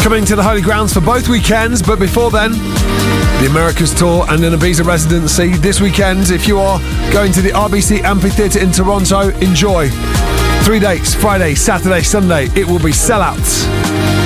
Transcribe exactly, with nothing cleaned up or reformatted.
Coming to the Holy Grounds for both weekends, but before then, the Americas tour and an Ibiza residency this weekend. If you are going to the R B C Amphitheatre in Toronto, enjoy. Three dates, Friday, Saturday, Sunday. It will be sellouts.